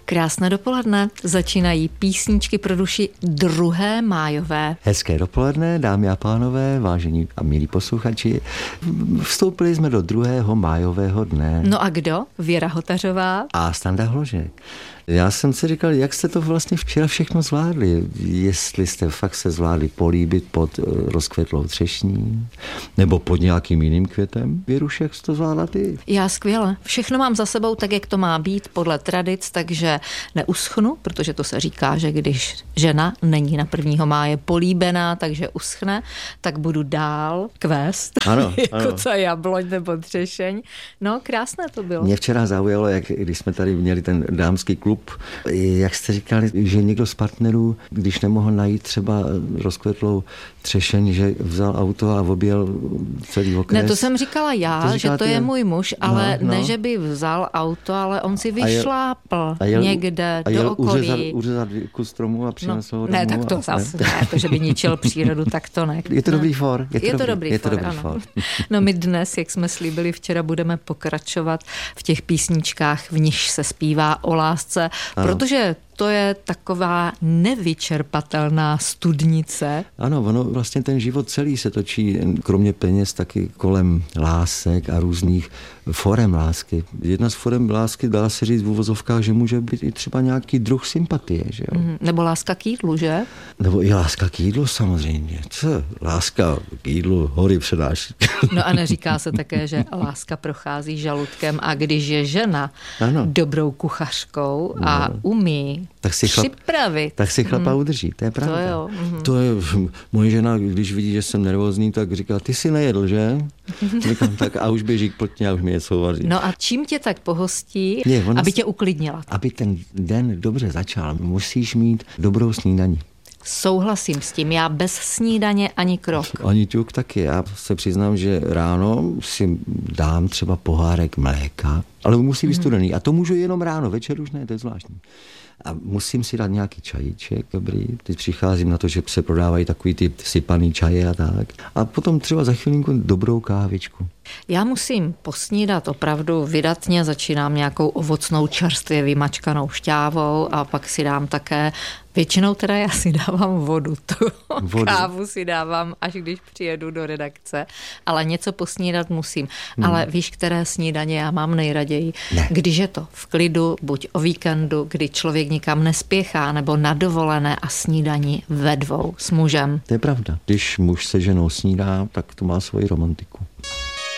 Krásné dopoledne. Začínají písničky pro duši 2. májové. Hezké dopoledne, dámy a pánové, vážení a milí posluchači. Vstoupili jsme do 2. májového dne. No a kdo? Věra Hotařová A Standa Hložek. Já jsem si říkal, jak jste to vlastně včera všechno zvládli. Jestli jste fakt se zvládli políbit pod rozkvetlou třešní nebo pod nějakým jiným květem. Věruš, jak jsi to zvládla ty? Já skvěle. Všechno mám za sebou tak, jak to má být podle tradic, takže neuschnu, protože to se říká, že když žena není na 1. máje políbená, takže uschne, tak budu dál kvést. Ano, jako ano. co jabloň nebo třešeň. No, krásné to bylo. Mě včera zaujalo, jak když jsme tady měli ten dámský klub, jak jste říkali, že někdo z partnerů, když nemohl najít třeba rozkvetlou třešeň, že vzal auto a objel celý okres. Ne, to jsem říkala já, že to je můj muž, ale ne, že by vzal auto, ale on si vyšlápl někde do okolí. Uřezat kus stromu a přinesl ho domů. Ne, tak to zase ne, to, že by ničil přírodu, tak to ne. Je to dobrý for. Je to dobrý for. No my dnes, jak jsme slíbili včera, budeme pokračovat v těch písničkách, v nichž se zpívá o lásce, protože to je taková nevyčerpatelná studnice. Ano, ono vlastně ten život celý se točí, kromě peněz, taky kolem lásek a různých forem lásky. Jedna z forem lásky, dá se říct v uvozovkách, že může být i třeba nějaký druh sympatie, že jo? Nebo láska k jídlu, že? Nebo i láska k jídlu samozřejmě. Co? Láska k jídlu hory předáší. No a neříká se také, že láska prochází žaludkem a když je žena dobrou kuchařkou a umí připravit. Tak si chlapa udrží, to je pravda. To jo. To je, moje žena, když vidí, že jsem nervózní, tak říká, ty jsi nejedl, že? Říkám, tak a už běží k plotně a už mi něco vaří. No a čím tě tak pohostí, aby tě uklidnila? Aby ten den dobře začal, musíš mít dobrou snídani. Souhlasím s tím, já bez snídaně ani krok. Ani ťuk taky. Já se přiznám, že ráno si dám třeba pohárek mléka, ale musí být studený. A to můžu jenom ráno, večer už ne, to je zvláštní. A musím si dát nějaký čajíček, dobrý. Teď přicházím na to, že se prodávají takový ty sypaný čaje a tak. A potom třeba za chvilinku dobrou kávičku. Já musím posnídat opravdu vydatně, začínám nějakou ovocnou čerstvě vymačkanou šťávou a pak si dám také, většinou teda já si dávám vodu. Kávu si dávám, až když přijedu do redakce, ale něco posnídat musím. Ale víš, které snídaně já mám nejraději? Ne. Když je to v klidu, buď o víkendu, kdy člověk nikam nespěchá, nebo na dovolené a snídaní ve dvou s mužem. To je pravda. Když muž se ženou snídá, tak to má svoji romantiku.